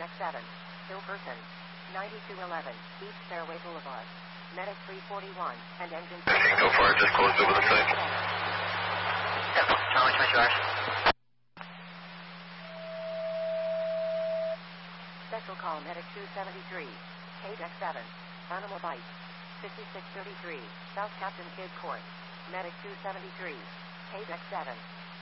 KDEX 7. Hill person. 9211, East Fairway Boulevard. Medic 341, and engine... Go for it, just close over the site. Charlie 22 hours. Special call Medic 273, KDEX 7. Animal bite. 5633, South Captain Kidd Court. Medic 273, KDEX 7.